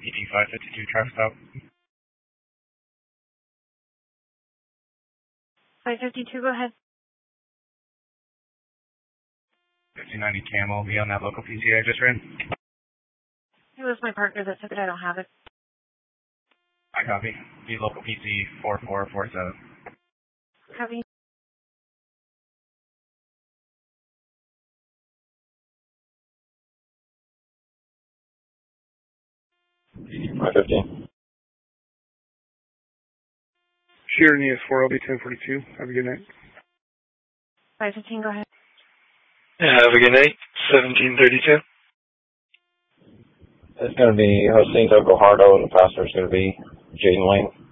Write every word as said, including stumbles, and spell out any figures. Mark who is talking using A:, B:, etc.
A: E D five fifty-two traffic stop.
B: five fifty-two, go ahead.
A: fifty ninety Camel, be on that local P C I just ran.
B: It was my partner that took it. I don't have it.
A: I copy. Be local P C four four four seven.
B: Copy.
C: five fifteen.
D: Shearer N E S four L B ten forty-two. Have a good night.
B: five fifteen, go ahead.
E: Yeah, have a good night. seventeen thirty-two.
C: It's going to be hosting Toco Hardo, and the pastor is going to be Jaden Lane.